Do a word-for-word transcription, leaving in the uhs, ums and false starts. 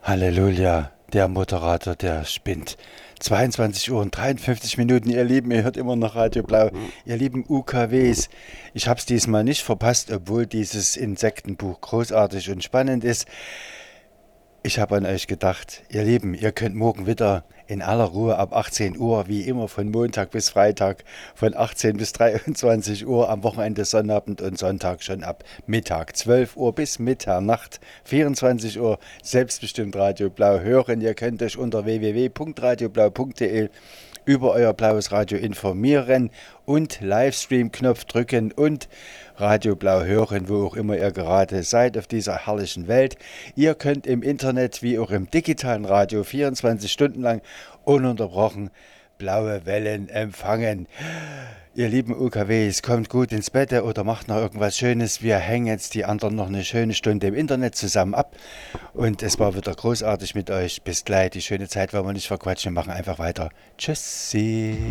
Halleluja, der Moderator, der spinnt. zweiundzwanzig Uhr und dreiundfünfzig Minuten, ihr Lieben, ihr hört immer noch Radio Blau, ihr lieben U K Ws. Ich hab's diesmal nicht verpasst, obwohl dieses Insektenbuch großartig und spannend ist. Ich habe an euch gedacht, ihr Lieben, ihr könnt morgen wieder in aller Ruhe ab achtzehn Uhr, wie immer von Montag bis Freitag, von achtzehn bis dreiundzwanzig Uhr, am Wochenende Sonnabend und Sonntag schon ab Mittag, zwölf Uhr bis Mitternacht, vierundzwanzig Uhr, selbstbestimmt Radio Blau hören. Ihr könnt euch unter w w w punkt radioblau punkt de über euer blaues Radio informieren und Livestream-Knopf drücken und Radio Blau hören, wo auch immer ihr gerade seid auf dieser herrlichen Welt. Ihr könnt im Internet wie auch im digitalen Radio vierundzwanzig Stunden lang ununterbrochen blaue Wellen empfangen. Ihr lieben U K Ws, kommt gut ins Bett oder macht noch irgendwas Schönes. Wir hängen jetzt die anderen noch eine schöne Stunde im Internet zusammen ab. Und es war wieder großartig mit euch. Bis gleich. Die schöne Zeit wollen wir nicht verquatschen. Wir machen einfach weiter. Tschüssi.